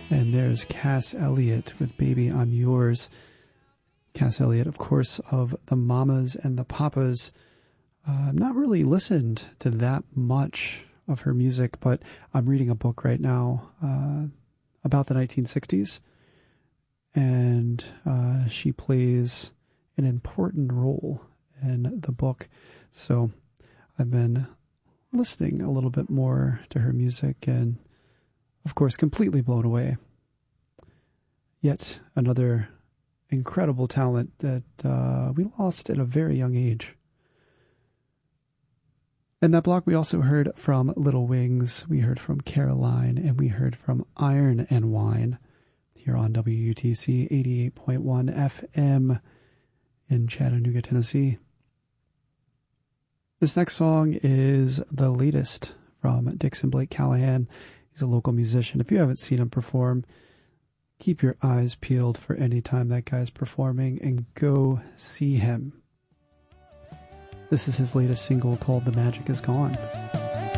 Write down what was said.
And there's Cass Elliot with Baby I'm Yours. Cass Elliot, of course, of the Mamas and the Papas. I've not really listened to that much of her music, but I'm reading a book right now about the 1960s. And she plays an important role in the book. So I've been listening a little bit more to her music and, of course, completely blown away. Yet another incredible talent that we lost at a very young age. In that block, we also heard from Little Wings, we heard from Caroline, and we heard from Iron and Wine here on WUTC 88.1 FM in Chattanooga, Tennessee. This next song is the latest from Dixon Blake Callahan. He's a local musician. If you haven't seen him perform, keep your eyes peeled for any time that guy's performing and go see him. This is his latest single called The Magic Is Gone.